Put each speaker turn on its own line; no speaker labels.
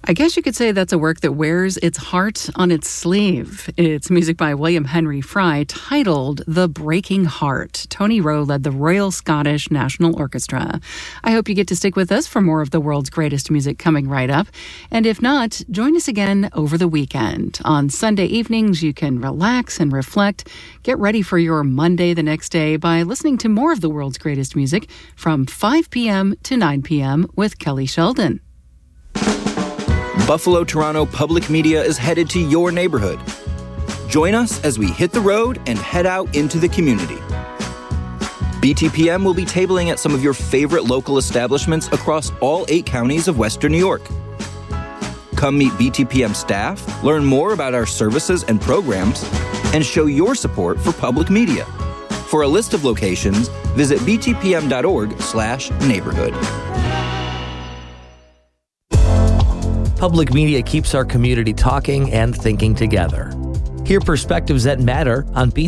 I guess you could say that's a work that wears its heart on its sleeve. It's music by William Henry Fry titled The Breaking Heart. Tony Rowe led the Royal Scottish National Orchestra. I hope you get to stick with us for more of the world's greatest music coming right up. And if not, join us again over the weekend. On Sunday evenings, you can relax and reflect. Get ready for your Monday the next day by listening to more of the world's greatest music from 5 p.m. to 9 p.m. with Kelly Sheldon.
Buffalo Toronto Public Media is headed to your neighborhood. Join us as we hit the road and head out into the community. BTPM will be tabling at some of your favorite local establishments across all 8 counties of Western New York. Come meet BTPM staff, learn more about our services and programs, and show your support for public media. For a list of locations, visit btpm.org/neighborhood.
Public media keeps our community talking and thinking together. Hear perspectives that matter on